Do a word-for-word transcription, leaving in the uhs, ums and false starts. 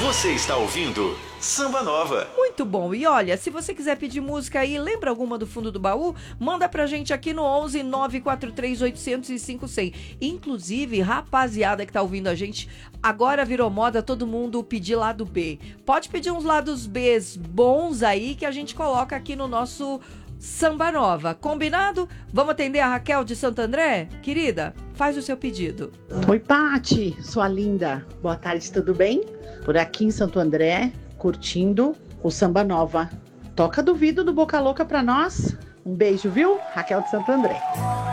Você está ouvindo Samba Nova. Muito bom. E olha, se você quiser pedir música aí, lembra alguma do fundo do baú? Manda pra gente aqui no onze nove quatro três oito zero zero cinco cem. Inclusive, rapaziada que tá ouvindo a gente, agora virou moda todo mundo pedir lado B. Pode pedir uns lados Bs bons aí que a gente coloca aqui no nosso Samba Nova. Combinado? Vamos atender a Raquel de Santo André? Querida, faz o seu pedido. Oi, Pati, sua linda. Boa tarde, tudo bem? Por aqui em Santo André, curtindo o Samba Nova. Toca Duvido do Boca Louca pra nós. Um beijo, viu? Raquel de Santo André.